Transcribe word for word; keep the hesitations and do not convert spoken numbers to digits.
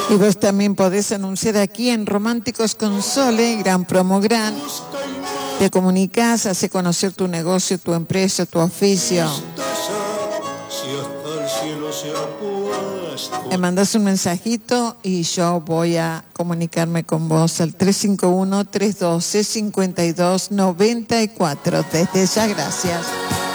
Y vos también podés anunciar aquí en Románticos con Sole, gran promo gran. Te comunicás, hace conocer tu negocio, tu empresa, tu oficio. Me mandas un mensajito y yo voy a comunicarme con vos al tres cinco uno, tres uno dos, cinco dos nueve cuatro. Desde ya, gracias.